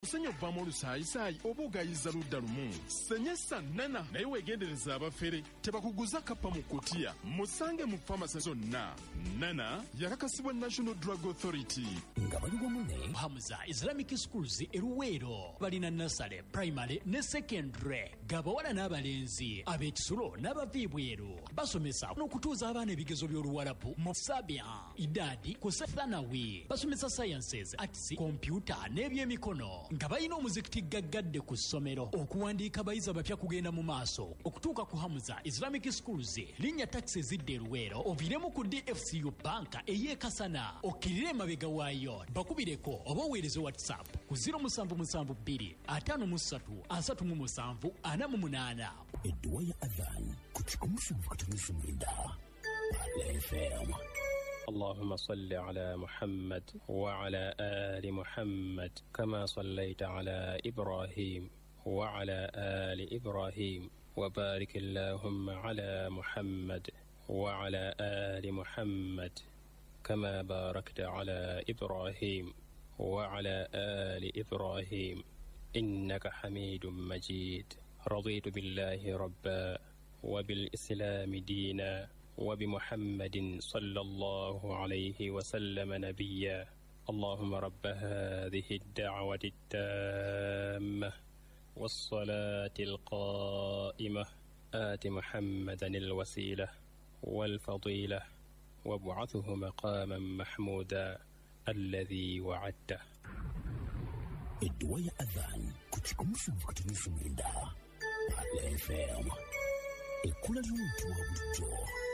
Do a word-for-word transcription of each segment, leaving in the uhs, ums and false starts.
okusenya ovaamu olusaayisaayi oba ogayiza ludda lumu. Senyesa Nana naye weegendereza abafere tebakuguza kappa mu kutiya. Musange mu famasi zonna. Nana yakakasibwa National Drug Authority. Nga bali wamu ne Hamza Islamic Schools eruweero balina nasale primary ne secondary gabawala n'abalenzi ab'ekisulo n'abaviibweru basomesa n'okutuuza abaana ebigezo by'oluwalabu mu sabya idadi ku sethanawi basomesa sciences arts computer n'ebyemikono nga balina omuzikiti gaggadde ku ssomero okuwandiika abayizi abapya kugenda mu maaso okutuuka ku Hamza Islamic Schools linnya taxi zidde eruweero oviiremu ku D F C U banka ey'ekasana okkirire emabega waayo bakubireko oba oweereze WhatsApp ku zero seven seven two five three asatu mu musanvu ana mu munaana. edduwa ya adhan ku kikomushumufu katumifu mwenda F M. اللهم صل على محمد وعلى آل محمد كما صليت على إبراهيم وعلى آل إبراهيم وبارك اللهم على محمد وعلى آل محمد كما باركت على إبراهيم وعلى آل إبراهيم إنك حميد مجيد. رضيت بالله ربا وبالإسلام دينا وبمحمد صلى الله عليه وسلم نبيا. اللهم رب هذه الدعوة التامة والصلاة القائمة آت محمدا الوسيلة والفضيلة وابعثه مقاما محمودا الذي وعدته. edduwa ya adhan ku kikomushumufu katumifu mwenda F M. ekkula ly'omuntu wa bulijjo.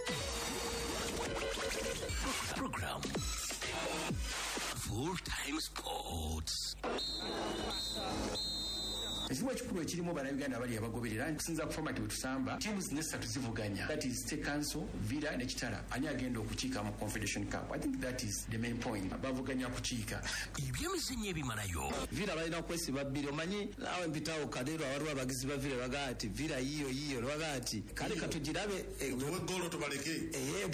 Program Full Time Sports. Ekiwa ekikulu ekirimu bannayuganda bali abagoberera nkusinza ku format bwe tusamba tiimu zino essatu zivuganya, that is State Council, Villa ne Kitala. Ani agenda okukiika mu Confederation Cup? I think that is the main point. Bavuganya kukiika ebyemizannyo ebimalayo. Villa balina okwesiba bbiri. Omanyi naawe mpitawo kadero waliwo abagizi ba Villa bagaa ati Villa yiyo yiyo bagaa ati kale katugirabe golo tubaleke eee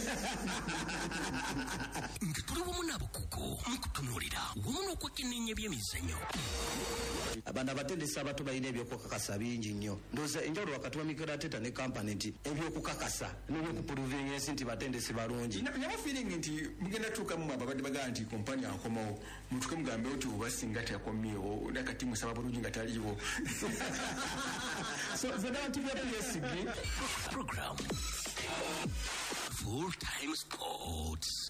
nga tuli wamu n'abakugu mu kutunuulira wamu n'okwekenneenya ebyemizannyo. Abantu abatendesi abato balina ebyokukakasa bingi nnyo. Ndowooza enjawulo wakati wa Mikel Arteta ne kampani nti ebyokukakasa n'ebyokupuluvinga ensi nti batendesi balungi. Nyama feeling nti mugenda tuuka mu ababadde bagaa nti kompani akomawo mutuke mugambe oti oba singa teyakomyewo nakati musaba bulungi nga taliiwo. So zonna nti byabyesigi Program Full Time Sports.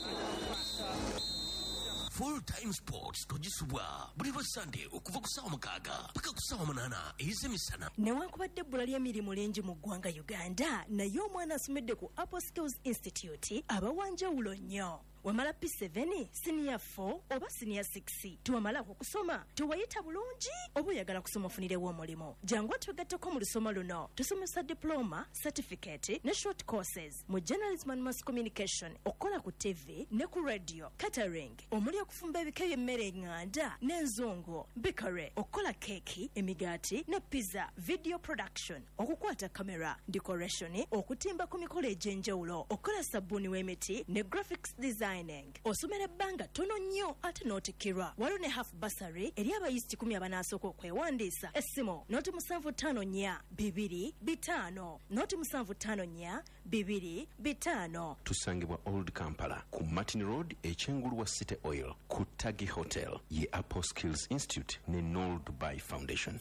Full Time Sports togisubwa buli lwa Sunday okuva ku ssaawa mukaaga paka ku ssaawa munaana ez'emisana. Newankubadde ebbula ly'emirimu lingi mu ggwanga Uganda, naye omwana asomedde ku Apple Skills Institute abawanjawulo nnyo. Wamala P seven, Senior four oba Senior six. Tuwamala okusoma tuwayita bulungi oba oyagala kusoma ofunirewo omulimo. Jangu twegatteko mu lusoma luno. Tusomesa diploma, certificate ne short courses mu journalism and mass communication, okola ku T V ne ku radio, catering, omuli okufumba ebika by'emmere enganda n'enzongo, bakery, okola keki, emigaati ne pizza, video production, okukwata kamera, decoration, okutimba ku mikolo egy'enjawulo, okola sabbuuni w'emiti ne graphics design. Osomera ebbanga tono nnyo ate n'otikkirwa. Waliwo ne half bursary eri abayisi kikumi abanasooka okwewandiisa. Essimu noti musanvu ttaano nnya bibiri bitaano noti musanvu ttaano nnya bibiri bitaano. Tusangibwa Old Kampala ku Martin Road ekyengulu wa City Oil ku Tagi Hotel ye Apple Skills Institute ne Noel Dubai Foundation.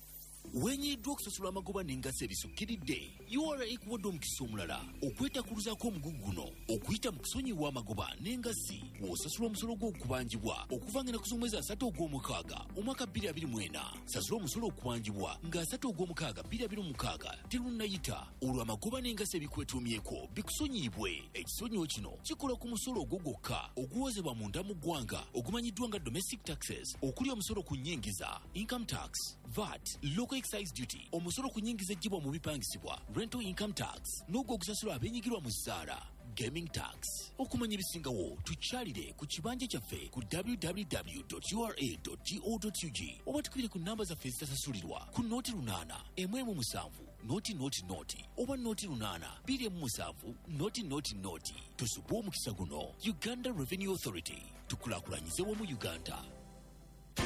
Wenyiddwa okusasula amagoba n'engassi ebisukkiridde U R A ekuwadde omukisa omulala okwetakuluzaako omugugu guno okuyita mu kusonyiwa amagoba n'engassi w'osasula omusolo gw'okubanjibwa okuva ng'ena ku mwezi asatu ogw'omukaaga omwaka bbiri abiri mu ena. Sasula omusolo okubanjibwa nga asatu ogw'omukaaga bbiri abiri mu mukaaga terunnayita olwo amagoba n'engassi ebikwetuumyeko bikusonyiibwe. Ekisonyiwo kino kikola ku musolo ogwo gwokka oguwozebwa munda mu ggwanga ogumanyiddwa nga domestic taxes, okuli omusolo ku nnyingiza, income tax, V A T, local excise duty, omusolo ku nnyingiza ejjibwa mu bipangisibwa, rental income tax, n'ogwo ogusasula abeenyigirwa mu zzaala, gaming tax. Okumanya ebisingawo tukyalire ku kibanja kyaffe ku w w w dot u r a dot go dot u g oba tukubire ku namba zaffe ezitasasulirwa ku nooti lunaana emu emu musanvu nooti nooti nooti oba nooti lunaana bbiri emu musanvu nooti nooti nooti. Tusubwe omukisa guno. Uganda Revenue Authority, tukulaakulanyize wamu Uganda.